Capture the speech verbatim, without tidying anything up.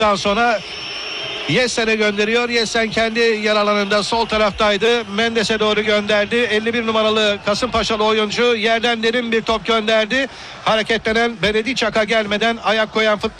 Daha sonra Yessen'e gönderiyor. Yessen kendi yer alanında sol taraftaydı. Mendes'e doğru gönderdi. elli bir numaralı Kasımpaşalı oyuncu yerden derin bir top gönderdi. Hareketlenen Beredi Çak'a gelmeden ayak koyan futbol